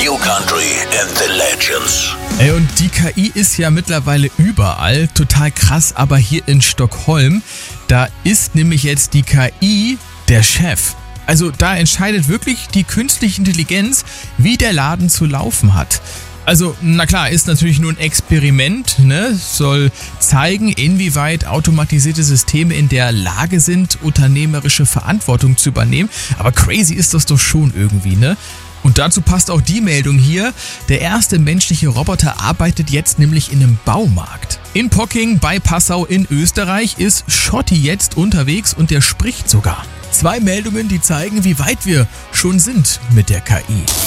New Country and the Legends. Ey, und die KI ist ja mittlerweile überall, total krass, aber hier in Stockholm, da ist nämlich jetzt die KI der Chef. Also da entscheidet wirklich die künstliche Intelligenz, wie der Laden zu laufen hat. Also, na klar, ist natürlich nur ein Experiment, ne? Soll zeigen, inwieweit automatisierte Systeme in der Lage sind, unternehmerische Verantwortung zu übernehmen. Aber crazy ist das doch schon irgendwie, ne? Und dazu passt auch die Meldung hier. Der erste menschliche Roboter arbeitet jetzt nämlich in einem Baumarkt. In Pocking bei Passau in Österreich ist Schotti jetzt unterwegs und der spricht sogar. 2 Meldungen, die zeigen, wie weit wir schon sind mit der KI.